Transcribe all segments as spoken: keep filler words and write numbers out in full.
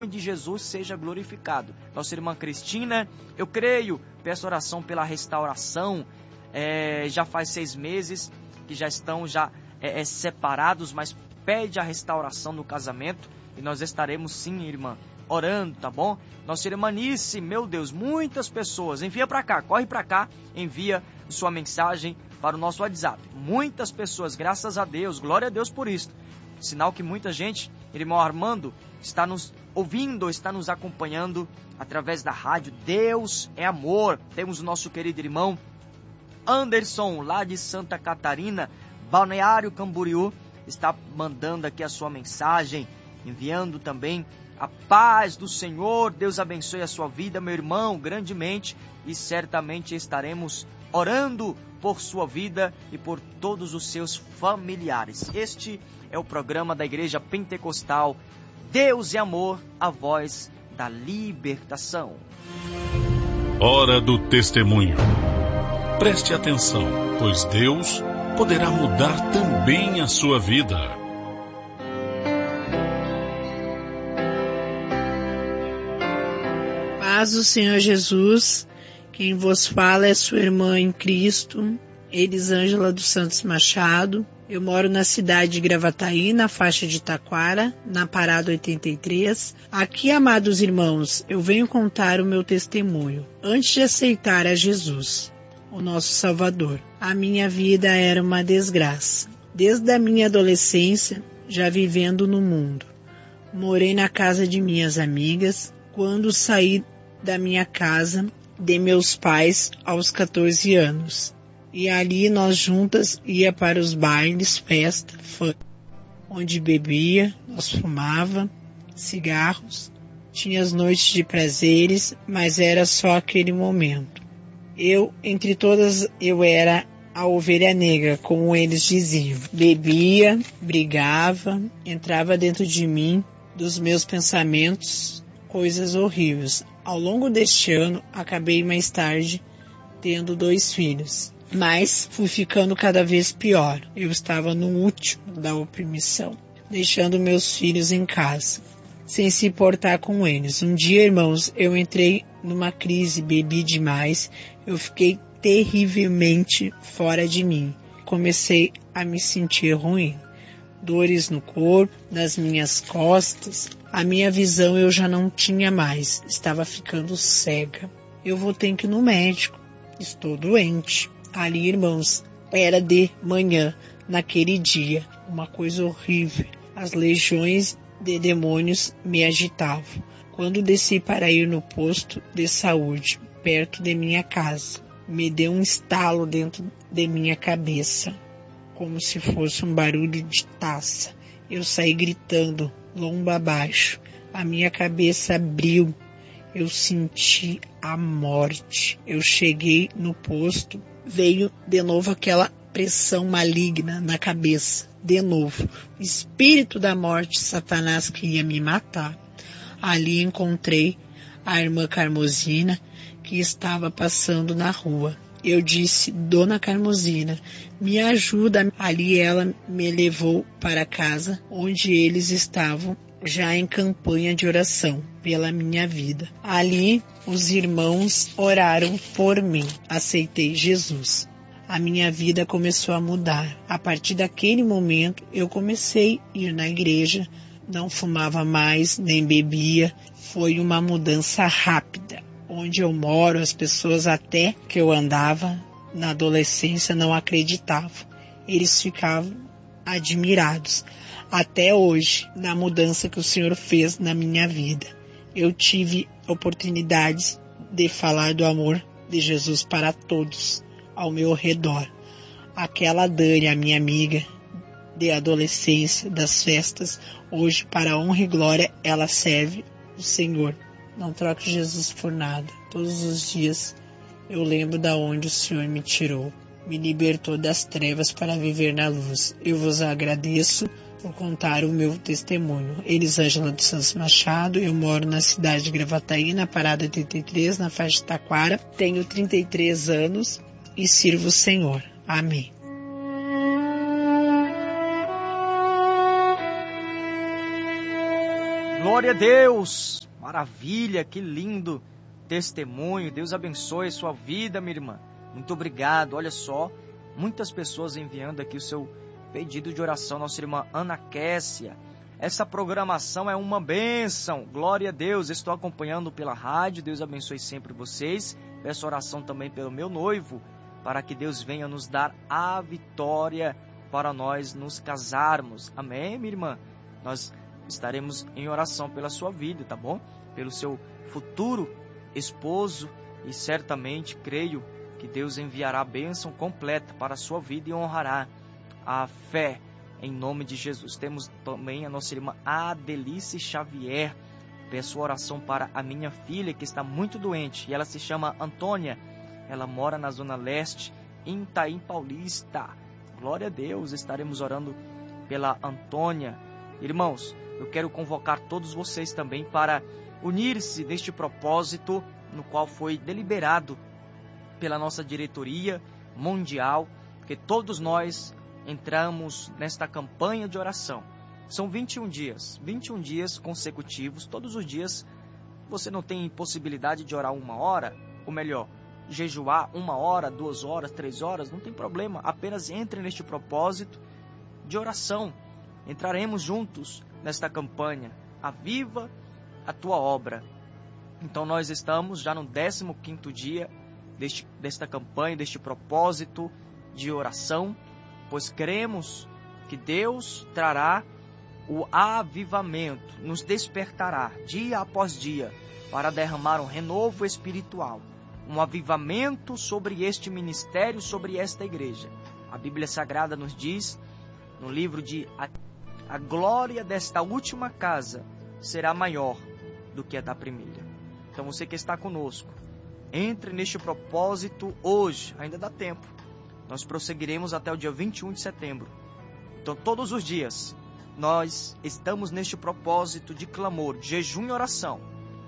de Jesus seja glorificado. Nossa irmã Cristina, eu creio, peço oração pela restauração. É, já faz seis meses que já estão já é, é, separados, mas pede a restauração no casamento. E nós estaremos sim, irmã, orando, tá bom? Nossa irmã Nice, meu Deus, muitas pessoas, envia para cá, corre para cá, envia sua mensagem para o nosso WhatsApp. Muitas pessoas, graças a Deus, glória a Deus por isso. Sinal que muita gente, irmão Armando, está nos ouvindo, está nos acompanhando através da rádio. Deus é amor. Temos o nosso querido irmão Anderson, lá de Santa Catarina, Balneário Camboriú, está mandando aqui a sua mensagem, enviando também a paz do Senhor. Deus abençoe a sua vida, meu irmão, grandemente, e certamente estaremos orando por sua vida e por todos os seus familiares. Este é o programa da Igreja Pentecostal Deus é Amor, a voz da libertação. Hora do testemunho. Preste atenção, pois Deus poderá mudar também a sua vida. Paz do Senhor Jesus, quem vos fala é sua irmã em Cristo, Elisângela dos Santos Machado. Eu moro na cidade de Gravataí, na faixa de Taquara, na parada oitenta e três. Aqui, amados irmãos, eu venho contar o meu testemunho. Antes de aceitar a Jesus, o nosso Salvador, a minha vida era uma desgraça. Desde a minha adolescência, já vivendo no mundo. Morei na casa de minhas amigas. Quando saí da minha casa de meus pais aos catorze anos. E ali nós juntas ia para os bailes, festa, fã, onde bebia, nós fumava, cigarros, tinha as noites de prazeres, mas era só aquele momento. Eu, entre todas, eu era a ovelha negra, como eles diziam. Bebia, brigava, entrava dentro de mim, dos meus pensamentos, coisas horríveis. Ao longo deste ano, acabei mais tarde tendo dois filhos. Mas fui ficando cada vez pior. Eu estava no último da opressão, deixando meus filhos em casa, sem se importar com eles. Um dia, irmãos, eu entrei numa crise, bebi demais, eu fiquei terrivelmente fora de mim. Comecei a me sentir ruim. Dores no corpo, nas minhas costas. A minha visão eu já não tinha mais, estava ficando cega. Eu vou ter que ir no médico, estou doente. Ali, irmãos, era de manhã, naquele dia, uma coisa horrível. As legiões de demônios me agitavam. Quando desci para ir no posto de saúde, perto de minha casa, me deu um estalo dentro de minha cabeça, como se fosse um barulho de taça. Eu saí gritando, lomba abaixo. A minha cabeça abriu. Eu senti a morte. Eu cheguei no posto. Veio de novo aquela pressão maligna na cabeça. De novo. O espírito da morte, Satanás, queria me matar. Ali encontrei a irmã Carmosina, que estava passando na rua. Eu disse, Dona Carmosina, me ajuda. Ali ela me levou para casa, onde eles estavam já em campanha de oração pela minha vida. Ali os irmãos oraram por mim. Aceitei Jesus. A minha vida começou a mudar. A partir daquele momento eu comecei a ir na igreja, não fumava mais, nem bebia. Foi uma mudança rápida. Onde eu moro, as pessoas até que eu andava na adolescência não acreditavam. Eles ficavam admirados. Até hoje, na mudança que o Senhor fez na minha vida. Eu tive oportunidades de falar do amor de Jesus para todos ao meu redor. Aquela Dani, a minha amiga de adolescência, das festas, hoje, para a honra e glória, ela serve o Senhor. Não troque Jesus por nada. Todos os dias eu lembro da onde o Senhor me tirou. Me libertou das trevas para viver na luz. Eu vos agradeço por contar o meu testemunho. Elisângela dos Santos Machado, eu moro na cidade de Gravataí, na parada oitenta e três, na faixa de Taquara. Tenho trinta e três anos e sirvo o Senhor. Amém. glória a Deus. Maravilha, que lindo testemunho. Deus abençoe a sua vida, minha irmã. Muito obrigado. Olha só, muitas pessoas enviando aqui o seu pedido de oração. Nossa irmã Ana Kessia. Essa programação é uma bênção. Glória a Deus. Estou acompanhando pela rádio. Deus abençoe sempre vocês. Peço oração também pelo meu noivo, para que Deus venha nos dar a vitória para nós nos casarmos. Amém, minha irmã? Nós estaremos em oração pela sua vida, tá bom? Pelo seu futuro esposo, e certamente creio que Deus enviará a bênção completa para a sua vida e honrará a fé em nome de Jesus. Temos também a nossa irmã Adelice Xavier. Peço oração para a minha filha que está muito doente e ela se chama Antônia. Ela mora na Zona Leste, em Itaim Paulista. Glória a Deus, estaremos orando pela Antônia. Irmãos, eu quero convocar todos vocês também para unir-se neste propósito no qual foi deliberado pela nossa diretoria mundial, porque todos nós entramos nesta campanha de oração. São vinte e um dias, vinte e um dias consecutivos. Todos os dias você não tem possibilidade de orar uma hora, ou melhor, jejuar uma hora, duas horas, três horas, não tem problema. Apenas entre neste propósito de oração. Entraremos juntos nesta campanha. Aviva a tua obra. Então nós estamos já no décimo quinto dia deste, desta campanha, deste propósito de oração, pois cremos que Deus trará o avivamento, nos despertará dia após dia para derramar um renovo espiritual, um avivamento sobre este ministério, sobre esta igreja. A Bíblia Sagrada nos diz, no livro de a, a glória desta última casa será maior do que a da primeira. Então você que está conosco, entre neste propósito hoje, ainda dá tempo. Nós prosseguiremos até o dia vinte e um de setembro. Então todos os dias nós estamos neste propósito de clamor, de jejum e oração.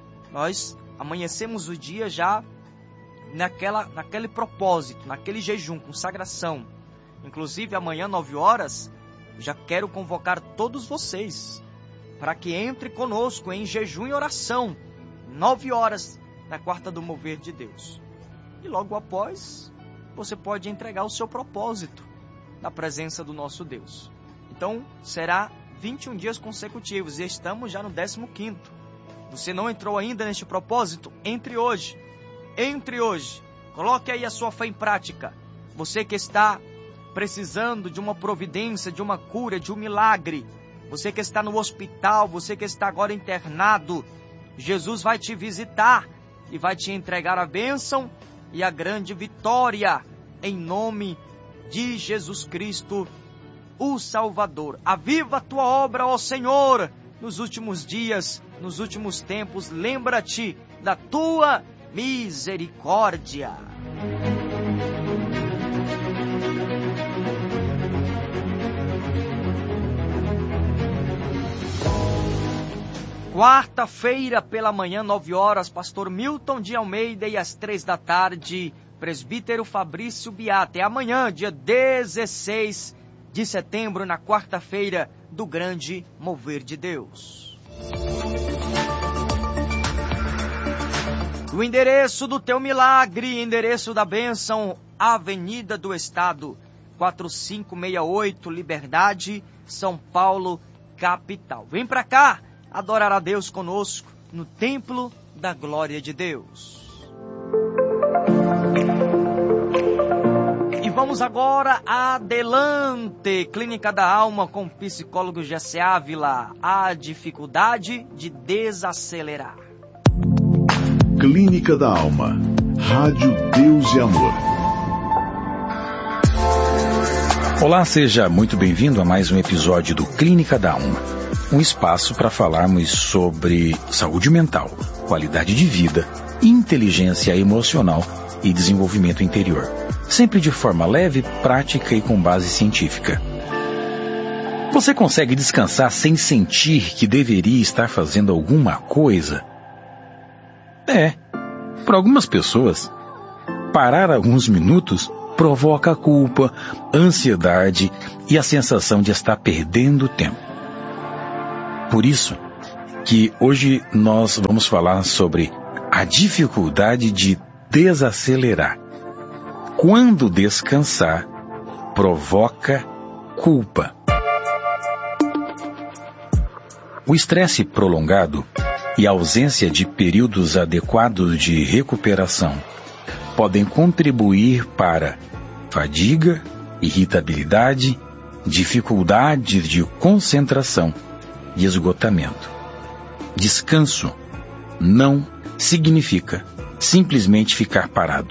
Nós amanhecemos o dia já naquela, naquele propósito, naquele jejum, consagração. Inclusive amanhã, nove horas, já quero convocar todos vocês para que entre conosco em jejum e oração, nove horas, na quarta do mover de Deus. E logo após, você pode entregar o seu propósito na presença do nosso Deus. Então, será vinte e um dias consecutivos e estamos já no décimo quinto. Você não entrou ainda neste propósito? Entre hoje. Entre hoje. Coloque aí a sua fé em prática. Você que está precisando de uma providência, de uma cura, de um milagre. Você que está no hospital, você que está agora internado. Jesus vai te visitar e vai te entregar a bênção e a grande vitória. Em nome de Jesus Cristo, o Salvador. Aviva a tua obra, ó Senhor, nos últimos dias, nos últimos tempos. Lembra-te da tua misericórdia. Quarta-feira pela manhã, nove horas, pastor Milton de Almeida, e às três da tarde, presbítero Fabrício Biata. É amanhã, dia dezesseis de setembro, na quarta-feira do grande mover de Deus. O endereço do teu milagre, endereço da bênção, Avenida do Estado, quatro cinco seis oito, Liberdade, São Paulo, capital. Vem pra cá adorar a Deus conosco no Templo da Glória de Deus. E vamos agora adelante. Clínica da Alma com o psicólogo Jessé Ávila. A dificuldade de desacelerar. Clínica da Alma. Rádio Deus e Amor. Olá, seja muito bem-vindo a mais um episódio do Clínica da Alma. Um espaço para falarmos sobre saúde mental, qualidade de vida, inteligência emocional e desenvolvimento interior. Sempre de forma leve, prática e com base científica. Você consegue descansar sem sentir que deveria estar fazendo alguma coisa? É, para algumas pessoas, parar alguns minutos provoca culpa, ansiedade e a sensação de estar perdendo tempo. Por isso, que hoje nós vamos falar sobre a dificuldade de desacelerar. Quando descansar provoca culpa. O estresse prolongado e a ausência de períodos adequados de recuperação podem contribuir para fadiga, irritabilidade, dificuldades de concentração e esgotamento. Descanso não significa simplesmente ficar parado.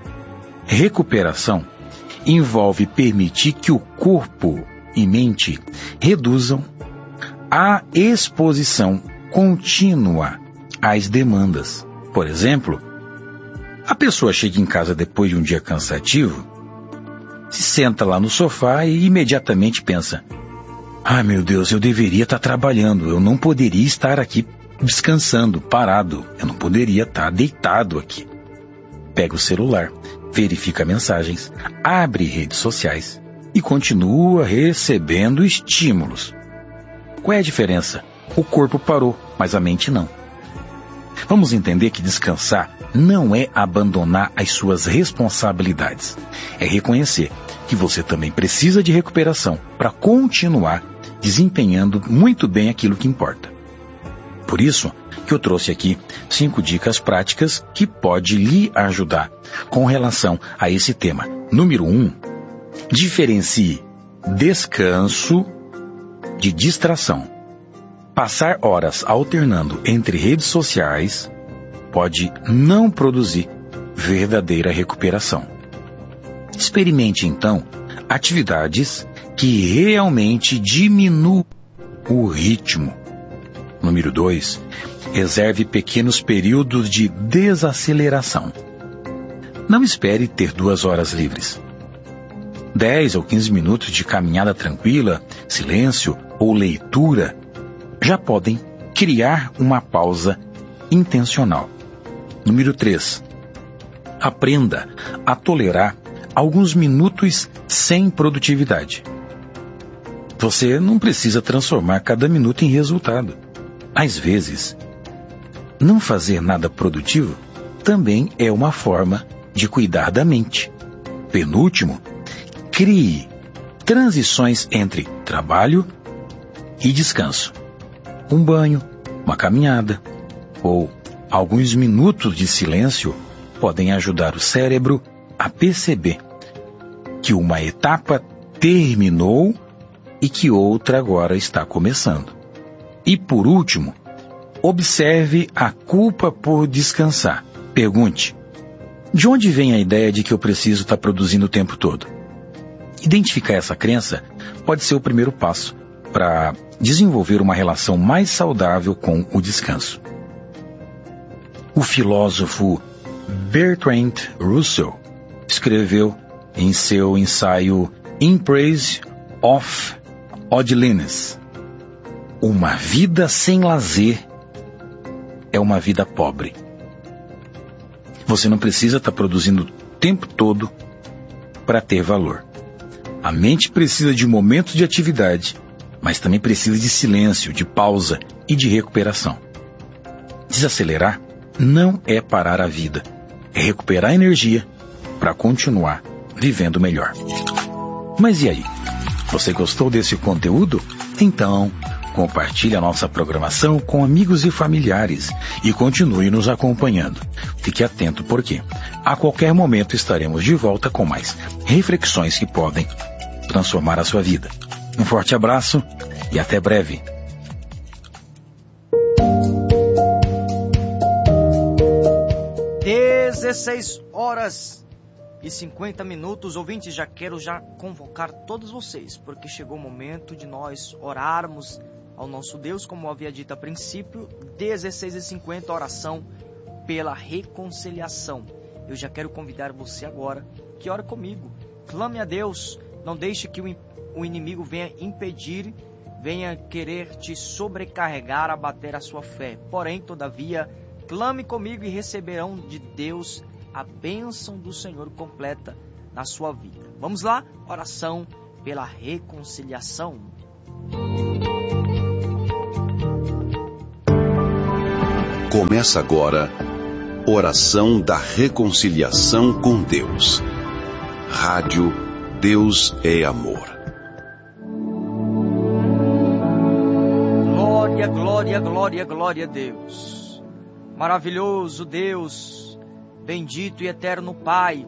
Recuperação envolve permitir que o corpo e mente reduzam a exposição contínua às demandas. Por exemplo, a pessoa chega em casa depois de um dia cansativo, se senta lá no sofá e imediatamente pensa: ah, meu Deus, eu deveria estar trabalhando, eu não poderia estar aqui descansando, parado, eu não poderia estar deitado aqui. Pega o celular, verifica mensagens, abre redes sociais e continua recebendo estímulos. Qual é a diferença? O corpo parou, mas a mente não. Vamos entender que descansar não é abandonar as suas responsabilidades. É reconhecer que você também precisa de recuperação para continuar desempenhando muito bem aquilo que importa. Por isso que eu trouxe aqui cinco dicas práticas que podem lhe ajudar com relação a esse tema. Número um, diferencie descanso de distração. Passar horas alternando entre redes sociais pode não produzir verdadeira recuperação. Experimente, então, atividades que realmente diminuam o ritmo. Número dois, reserve pequenos períodos de desaceleração. Não espere ter duas horas livres. dez ou quinze minutos de caminhada tranquila, silêncio ou leitura já podem criar uma pausa intencional. Número três. Aprenda a tolerar alguns minutos sem produtividade. Você não precisa transformar cada minuto em resultado. Às vezes, não fazer nada produtivo também é uma forma de cuidar da mente. Penúltimo, crie transições entre trabalho e descanso. Um banho, uma caminhada ou alguns minutos de silêncio podem ajudar o cérebro a perceber que uma etapa terminou e que outra agora está começando. E por último, observe a culpa por descansar. Pergunte: de onde vem a ideia de que eu preciso estar produzindo o tempo todo? Identificar essa crença pode ser o primeiro passo para desenvolver uma relação mais saudável com o descanso. O filósofo Bertrand Russell escreveu em seu ensaio In Praise of Idleness: uma vida sem lazer é uma vida pobre. Você não precisa estar produzindo o tempo todo para ter valor. A mente precisa de momentos de atividade, mas também precisa de silêncio, de pausa e de recuperação. Desacelerar não é parar a vida, é recuperar energia para continuar vivendo melhor. Mas e aí? Você gostou desse conteúdo? Então, compartilhe a nossa programação com amigos e familiares e continue nos acompanhando. Fique atento porque a qualquer momento estaremos de volta com mais reflexões que podem transformar a sua vida. Um forte abraço e até breve. dezesseis horas e cinquenta minutos, ouvintes, já quero já convocar todos vocês, porque chegou o momento de nós orarmos ao nosso Deus, como eu havia dito a princípio. Dezesseis e cinquenta, oração pela reconciliação. Eu já quero convidar você agora que ore comigo, clame a Deus, não deixe que o inimigo venha impedir, venha querer te sobrecarregar, abater a sua fé. Porém, todavia, clame comigo e receberão de Deus a bênção do Senhor completa na sua vida. Vamos lá? Oração pela reconciliação. Começa agora, Oração da Reconciliação com Deus. Rádio Deus é Amor. Glória, glória, glória, glória a Deus. Maravilhoso Deus, bendito e eterno Pai.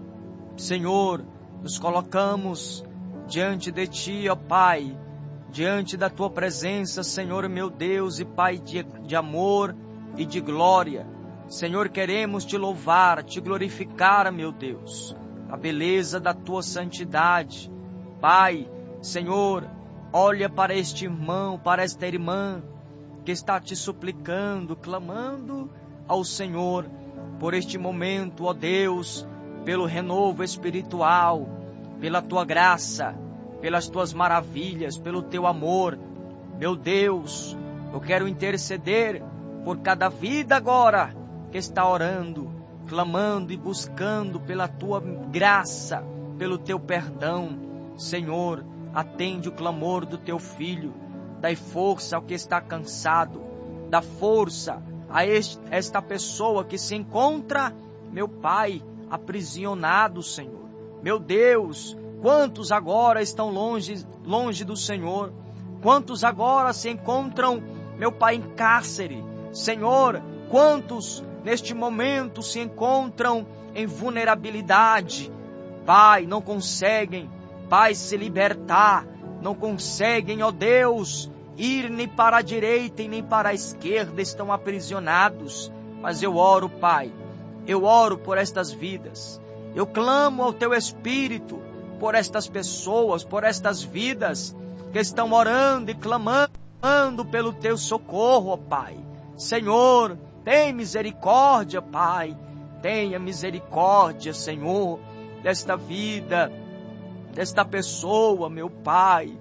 Senhor, nos colocamos diante de Ti, ó Pai, diante da Tua presença, Senhor meu Deus e Pai de, de amor e de glória. Senhor, queremos Te louvar, Te glorificar, meu Deus, a beleza da Tua santidade. Pai, Senhor, olha para este irmão, para esta irmã que está Te suplicando, clamando ao Senhor por este momento, ó Deus, pelo renovo espiritual, pela Tua graça, pelas Tuas maravilhas, pelo Teu amor. Meu Deus, eu quero interceder por cada vida agora que está orando, clamando e buscando pela Tua graça, pelo Teu perdão. Senhor, atende o clamor do Teu Filho, dai força ao que está cansado, dá força a este, esta pessoa que se encontra, meu Pai, aprisionado, Senhor. Meu Deus, quantos agora estão longe, longe do Senhor? Quantos agora se encontram, meu Pai, em cárcere? Senhor, quantos neste momento se encontram em vulnerabilidade? Pai, não conseguem, Pai, se libertar, não conseguem, ó Deus, ir nem para a direita e nem para a esquerda, estão aprisionados. Mas eu oro, Pai, eu oro por estas vidas, eu clamo ao Teu Espírito por estas pessoas, por estas vidas que estão orando e clamando pelo Teu socorro, ó Pai. Senhor, tem misericórdia, Pai, tenha misericórdia, Senhor, desta vida, desta pessoa, meu Pai.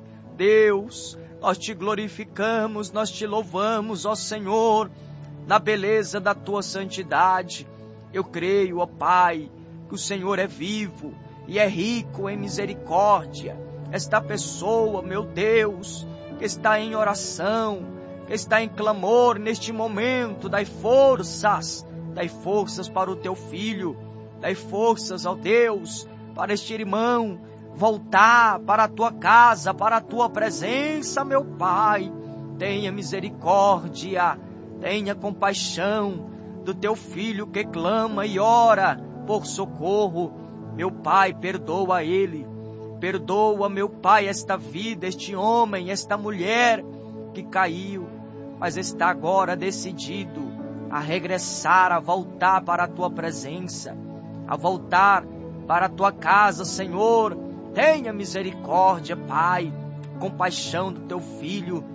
Deus, nós Te glorificamos, nós Te louvamos, ó Senhor, na beleza da Tua santidade. Eu creio, ó Pai, que o Senhor é vivo e é rico em misericórdia. Esta pessoa, meu Deus, que está em oração, que está em clamor neste momento, dai forças, dai forças para o Teu Filho, dai forças, ó Deus, para este irmão voltar para a Tua casa, para a Tua presença, meu Pai. Tenha misericórdia, tenha compaixão do Teu Filho que clama e ora por socorro. Meu Pai, perdoa ele, perdoa, meu Pai, esta vida, este homem, esta mulher que caiu, mas está agora decidido a regressar, a voltar para a Tua presença, a voltar para a Tua casa, Senhor. Tenha misericórdia, Pai, compaixão do Teu Filho,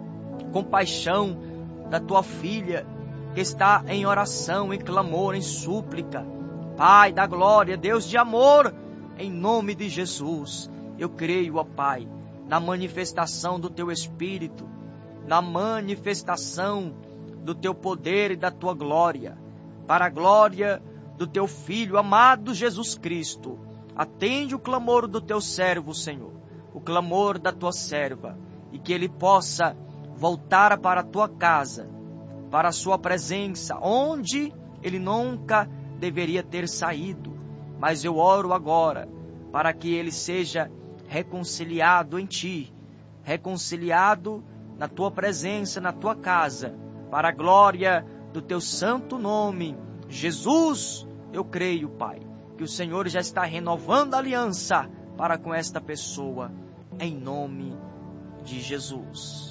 compaixão da Tua filha, que está em oração, em clamor, em súplica. Pai da glória, Deus de amor, em nome de Jesus, eu creio, ó Pai, na manifestação do Teu Espírito, na manifestação do Teu poder e da Tua glória, para a glória do Teu Filho amado Jesus Cristo. Atende o clamor do Teu servo, Senhor, o clamor da Tua serva, e que ele possa voltar para a Tua casa, para a Sua presença, onde ele nunca deveria ter saído. Mas eu oro agora para que ele seja reconciliado em Ti, reconciliado na Tua presença, na Tua casa, para a glória do Teu santo nome. Jesus, eu creio, Pai, que o Senhor já está renovando a aliança para com esta pessoa, em nome de Jesus.